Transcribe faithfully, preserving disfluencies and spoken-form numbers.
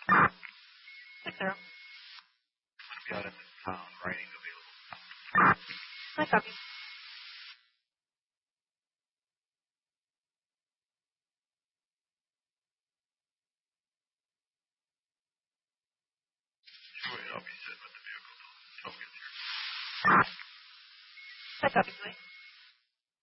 six zero. Be out in this town, writing available. I copy. Wait, I'll be sitting with the vehicle till till we get here. I copy.